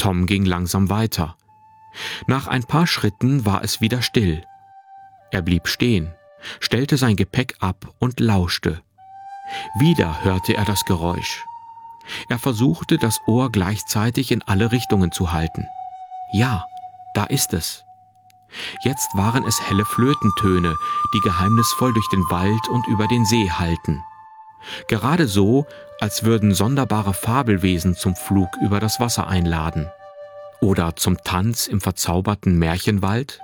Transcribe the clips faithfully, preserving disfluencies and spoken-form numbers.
Tom ging langsam weiter. Nach ein paar Schritten war es wieder still. Er blieb stehen, stellte sein Gepäck ab und lauschte. Wieder hörte er das Geräusch. Er versuchte, das Ohr gleichzeitig in alle Richtungen zu halten. Ja, da ist es. Jetzt waren es helle Flötentöne, die geheimnisvoll durch den Wald und über den See hallten. Gerade so, als würden sonderbare Fabelwesen zum Flug über das Wasser einladen. Oder zum Tanz im verzauberten Märchenwald.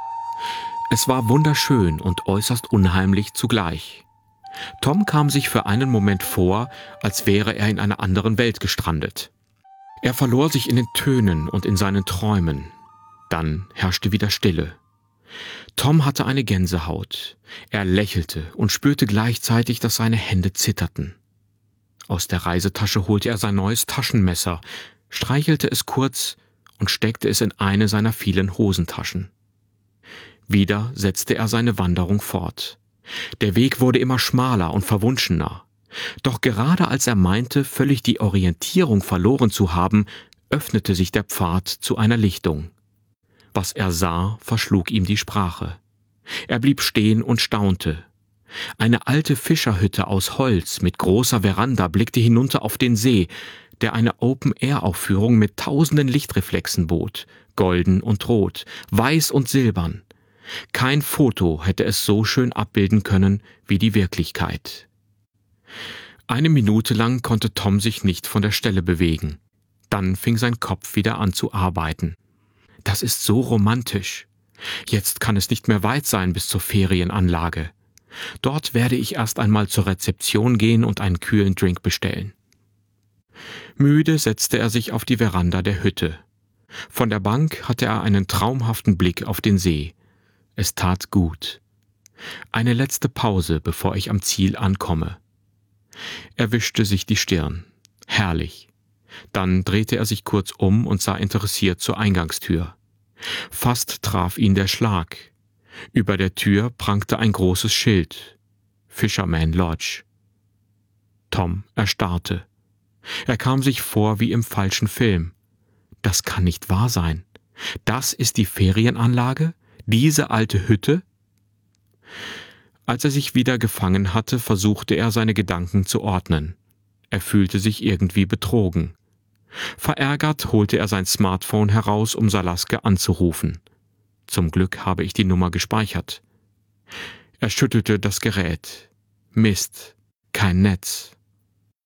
Es war wunderschön und äußerst unheimlich zugleich. Tom kam sich für einen Moment vor, als wäre er in einer anderen Welt gestrandet. Er verlor sich in den Tönen und in seinen Träumen. Dann herrschte wieder Stille. Tom hatte eine Gänsehaut. Er lächelte und spürte gleichzeitig, dass seine Hände zitterten. Aus der Reisetasche holte er sein neues Taschenmesser, streichelte es kurz und steckte es in eine seiner vielen Hosentaschen. Wieder setzte er seine Wanderung fort. Der Weg wurde immer schmaler und verwunschener. Doch gerade als er meinte, völlig die Orientierung verloren zu haben, öffnete sich der Pfad zu einer Lichtung. Was er sah, verschlug ihm die Sprache. Er blieb stehen und staunte. Eine alte Fischerhütte aus Holz mit großer Veranda blickte hinunter auf den See, der eine Open-Air-Aufführung mit tausenden Lichtreflexen bot, golden und rot, weiß und silbern. Kein Foto hätte es so schön abbilden können wie die Wirklichkeit. Eine Minute lang konnte Tom sich nicht von der Stelle bewegen. Dann fing sein Kopf wieder an zu arbeiten. Das ist so romantisch. Jetzt kann es nicht mehr weit sein bis zur Ferienanlage. Dort werde ich erst einmal zur Rezeption gehen und einen kühlen Drink bestellen. Müde setzte er sich auf die Veranda der Hütte. Von der Bank hatte er einen traumhaften Blick auf den See. Es tat gut. Eine letzte Pause, bevor ich am Ziel ankomme. Er wischte sich die Stirn. Herrlich. Dann drehte er sich kurz um und sah interessiert zur Eingangstür. Fast traf ihn der Schlag. Über der Tür prangte ein großes Schild. Fisherman Lodge. Tom erstarrte. Er kam sich vor wie im falschen Film. Das kann nicht wahr sein. Das ist die Ferienanlage? Diese alte Hütte? Als er sich wieder gefangen hatte, versuchte er, seine Gedanken zu ordnen. Er fühlte sich irgendwie betrogen. Verärgert holte er sein Smartphone heraus, um Salaske anzurufen. Zum Glück habe ich die Nummer gespeichert. Er schüttelte das Gerät. Mist, kein Netz.